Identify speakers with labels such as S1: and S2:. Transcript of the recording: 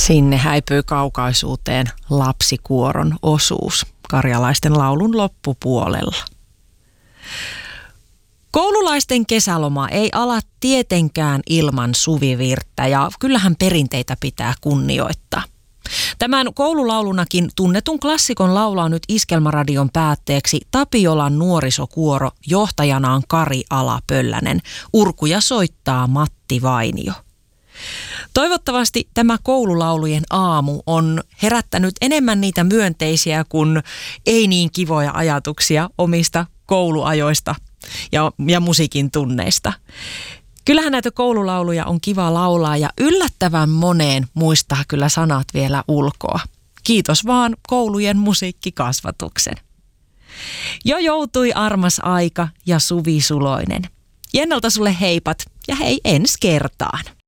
S1: Sinne häipyy kaukaisuuteen lapsikuoron osuus karjalaisten laulun loppupuolella. Koululaisten kesäloma ei ala tietenkään ilman suvivirttä ja kyllähän perinteitä pitää kunnioittaa. Tämän koululaulunakin tunnetun klassikon laulaa nyt Iskelmäradion päätteeksi Tapiolan nuorisokuoro, johtajanaan Kari Ala-Pöllänen. Urkuja soittaa Matti Vainio. Toivottavasti tämä koululaulujen aamu on herättänyt enemmän niitä myönteisiä kuin ei niin kivoja ajatuksia omista kouluajoista ja musiikin tunneista. Kyllähän näitä koululauluja on kiva laulaa ja yllättävän moneen muistaa kyllä sanat vielä ulkoa. Kiitos vaan koulujen musiikkikasvatuksen. Jo joutui armas aika ja Suvi Suloinen. Jennalta sulle heipat ja hei ensi kertaan.